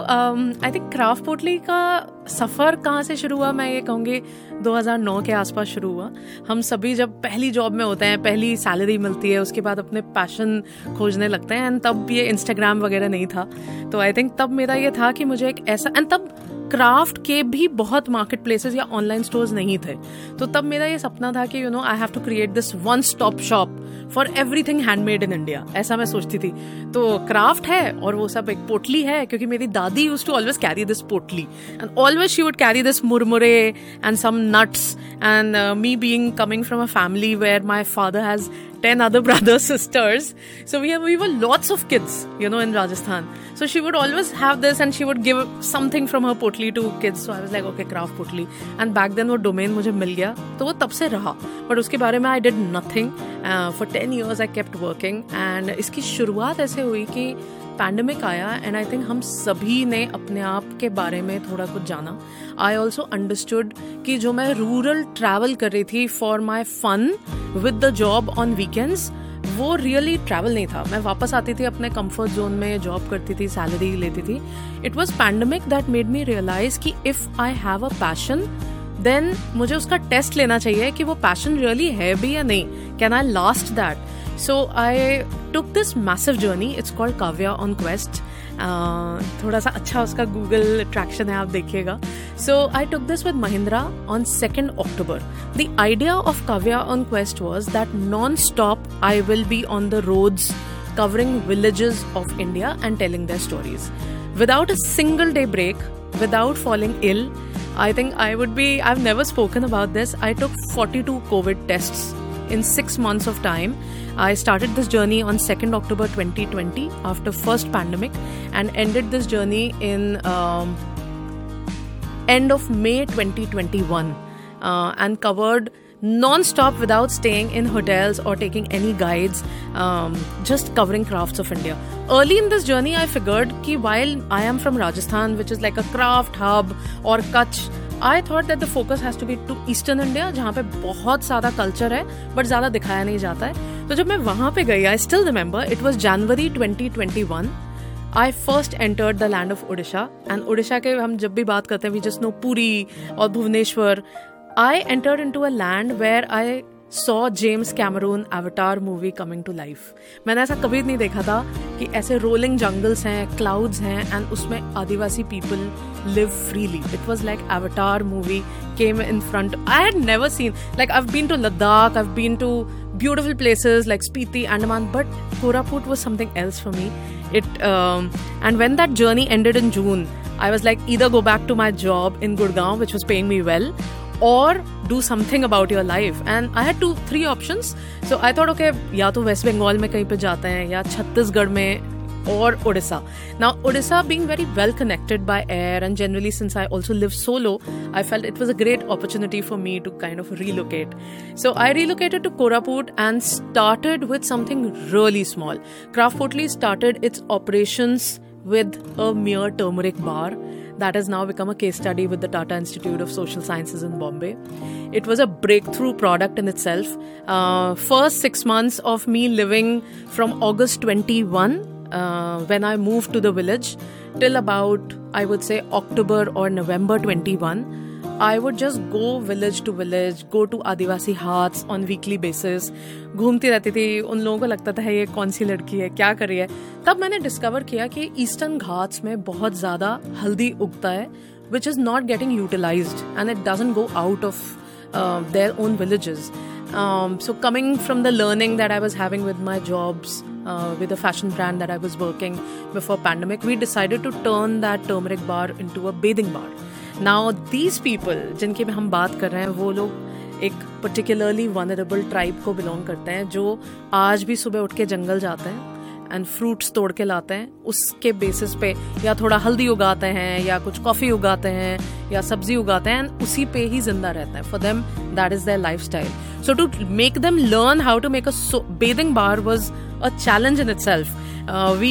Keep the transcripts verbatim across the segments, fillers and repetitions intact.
I think craft पोटली का सफ़र कहाँ से शुरू हुआ, मैं ये कहूँगी दो हज़ार नौ के आसपास शुरू हुआ. हम सभी जब पहली जॉब में होते हैं, पहली सैलरी मिलती है, उसके बाद अपने पैशन खोजने लगते हैं. एंड तब ये इंस्टाग्राम वगैरह नहीं था, तो आई थिंक तब मेरा ये था कि मुझे एक ऐसा, एंड तब क्राफ्ट के भी बहुत मार्केट प्लेसेस या ऑनलाइन स्टोर्स नहीं थे. तो तब मेरा ये सपना था कि you know I have to create this one stop shop for everything handmade in India. ऐसा मैं सोचती थी. तो क्राफ्ट है और वो सब एक पोटली है, क्योंकि मेरी दादी used to always carry this पोटली and always she would carry this मुरमुरे and some nuts. And me being coming from a family where my father has ten other brothers, sisters. So we have, we were lots of kids, you know, in Rajasthan. So she would always have this and she would give something from her potli to kids. So I was like, okay, craft potli. And back then वो domain मुझे मिल गया, तो वो तब से रहा. But उसके बारे में I did nothing. Uh, for ten years I kept working. And इसकी शुरुआत ऐसे हुई कि पैंडमिक आया एंड आई थिंक हम सभी ने अपने आप के बारे में थोड़ा कुछ जाना. आई ऑल्सो अंडरस्टूड कि जो मैं रूरल ट्रैवल कर रही थी for my fun with the job on weekends, वो रियली ट्रैवल नहीं था. मैं वापस आती थी अपने कंफर्ट जोन में, जॉब करती थी, सैलरी लेती थी. It was pandemic that made me realise कि if I have a passion then मुझे उसका टेस्ट लेना चाहिए कि वो पैशन रियली है भी या नहीं. Can I last that? So I took this massive journey. It's called Kavya on Quest. Uh, थोड़ा सा अच्छा उसका Google traction है, आप देखिएगा. So I took this with Mahindra on second October. The idea of Kavya on Quest was that non-stop I will be on the roads covering villages of India and telling their stories. Without a single day break, without falling ill. I think I would be, I've never spoken about this. I took forty-two COVID tests in six months of time. I started this journey on second October twenty twenty after first pandemic and ended this journey in um, end of May twenty twenty-one uh, and covered non-stop without staying in hotels or taking any guides, um, just covering crafts of India. Early in this journey I figured कि while I am from Rajasthan, which is like a craft hub, or Kutch, I thought that the focus has to be to Eastern India, जहाँ पे बहुत सारा culture है but ज़्यादा दिखाया नहीं जाता है. तो जब मैं वहाँ पे गई, I still remember, it was January twenty twenty-one. I first entered the land of Odisha. And Odisha के हम जब भी बात करते हैं, we just know Puri और Bhubaneswar. I entered into a land where I saw James Cameron Avatar movie coming to life. मैंने ऐसा कभी नहीं देखा था कि ऐसे rolling jungles हैं, clouds हैं, and उसमें आदिवासी people live freely. It was like Avatar movie came in front. I had never seen, like I've been to Ladakh, I've been to beautiful places like Spiti, Andaman, but Koraput was something else for me. It um, and when that journey ended in June, I was like, either go back to my job in Gurgaon, which was paying me well, or do something about your life. And I had two, three options. So I thought, okay, या तो West Bengal में कहीं पे जाते हैं, या छत्तीसगढ़ में, or Odisha. Now, Odisha being very well connected by air, and generally since I also live solo, I felt it was a great opportunity for me to kind of relocate. So I relocated to Koraput and started with something really small. Craft Potli started its operations with a mere turmeric bar that has now become a case study with the Tata Institute of Social Sciences in Bombay. It was a breakthrough product in itself. Uh, first six months of me living from August twenty-one, uh, when I moved to the village, till about, I would say, October or November twenty-one, I would just go village to village, go to Adivasi Haats on weekly basis. घूमती रहती थी. उन लोगों को लगता था ये कौन सी लड़की है, क्या कर रही है. तब मैंने डिस्कवर किया कि ईस्टर्न घाट्स में बहुत ज़्यादा हल्दी उगता है, which is not getting utilized and it doesn't go out of uh, their own villages. Um, so coming from the learning that I was having with my jobs, uh, with the fashion brand that I was working before pandemic, we decided to turn that turmeric bar into a bathing bar. Now these people जिनकी हम बात कर रहे हैं, वो लोग एक particularly vulnerable tribe को belong करते हैं, जो आज भी सुबह उठ के जंगल जाते हैं एंड फ्रूट्स तोड़ के लाते हैं. उसके बेसिस पे या थोड़ा हल्दी उगाते हैं, या कुछ कॉफी उगाते हैं, या सब्जी उगाते हैं, एंड उसी पे ही जिंदा रहते हैं. For them that is there lifestyle. So to make them learn how to make a bathing bar was a challenge in itself. We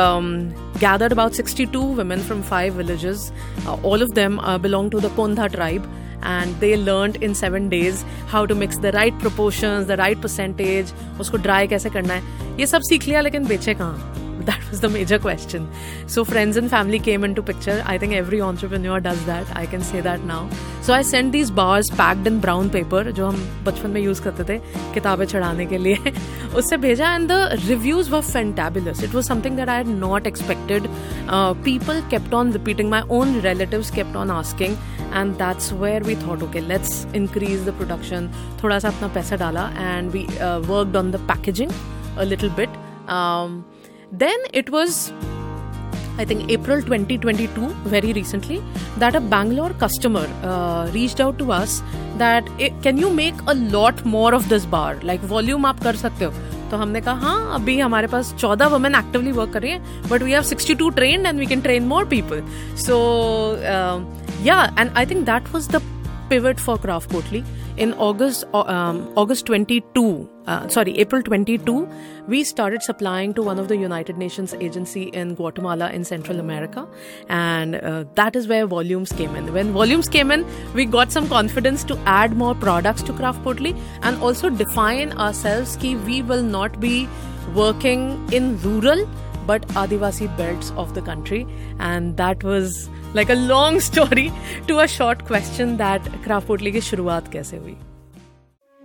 gathered about sixty-two women from five villages. Uh, all of them uh, belong to the Kondha tribe, and they learned in seven days how to mix the right proportions, the right percentage, उसको dry कैसे करना है. ये सब सीख लिया, लेकिन बेचे कहाँ? that was the major question. So friends and family came into picture. I think every entrepreneur does that. I can say that now. So I sent these bars packed in brown paper, जो हम बचपन में use करते थे किताबें चढ़ाने के लिए. उससे भेजा, and the reviews were fantabulous. It was something that I had not expected. Uh, people kept on repeating. My own relatives kept on asking, and that's where we thought, okay, let's increase the production. थोड़ा सा अपना पैसा डाला, and we uh, worked on the packaging a little bit. Um, then it was, I think, April twenty twenty-two, very recently, that a Bangalore customer uh, reached out to us that, can you make a lot more of this bar? Like, volume आप कर सकते हो? तो हमने कहा हाँ, अभी हमारे पास चौदह women actively work कर रही हैं, but we have sixty-two trained and we can train more people. So uh, yeah, and I think that was the pivot for Craft Potli. In August, um, August twenty-two, uh, sorry, April twenty-two, we started supplying to one of the United Nations agency in Guatemala in Central America, and uh, that is where volumes came in. When volumes came in, we got some confidence to add more products to Craft Potli and also define ourselves कि we will not be working in rural but Adivasi belts of the country, and that was like a long story to a short question that Craft Potli की शुरुआत कैसे हुई.